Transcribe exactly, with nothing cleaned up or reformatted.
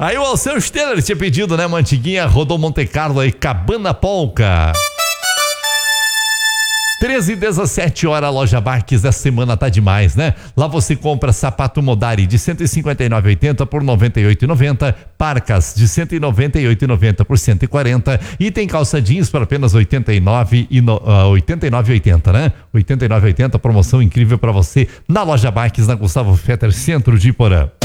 Aí o Alceu Steller tinha pedido, né? Mantiguinha rodou Monte Carlo aí, Cabana Polka. treze e dezessete horas, a Loja Marques essa semana tá demais, né? Lá você compra sapato Modari de cento e cinquenta e nove reais e oitenta centavos por noventa e oito reais e noventa centavos, Parcas de cento e noventa e oito reais e noventa centavos por cento e quarenta reais e tem calça jeans por apenas oitenta e nove reais e oitenta e oitenta centavos, né? oitenta e nove reais e oitenta centavos, promoção incrível para você na Loja Marques, na Gustavo Fetter, centro de Porã.